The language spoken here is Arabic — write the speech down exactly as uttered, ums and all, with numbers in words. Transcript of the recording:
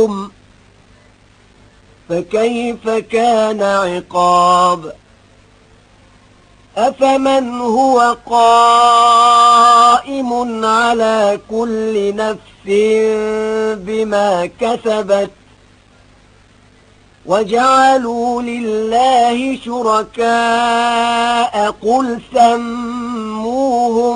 فكيف كان عقاب أفمن هو قائم على كل نفس بما كسبت وجعلوا لله شركاء قل سموهم